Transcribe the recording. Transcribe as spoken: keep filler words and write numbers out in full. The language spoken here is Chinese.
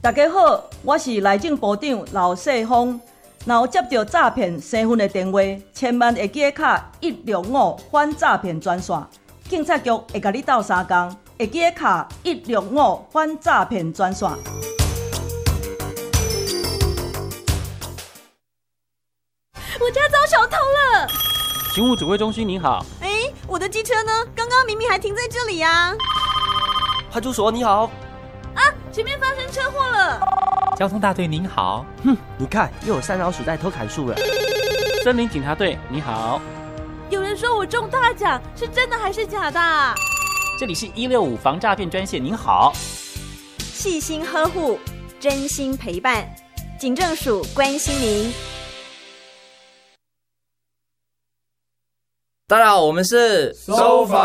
大家好，我是内政部长刘世峰。若有接到诈骗身份的电话，千万会记得卡一六五反诈骗专线，警察局会甲你斗相共，会记得卡一六五反诈骗专线。 我家遭小偷了！ 勤务指挥中心您好。 哎，我的机车呢？刚刚明明还停在这里啊！ 派出所你好。 啊，前面发生车祸了！ 交通大队您好。 哼，你看又有三老鼠在偷砍树了。 森林警察队你好。 有人说我中大奖，是真的还是假的啊？ 这里是一六五防诈骗专线您好。 细心呵护，真心陪伴，警政署关心您。 大家好，我们是收法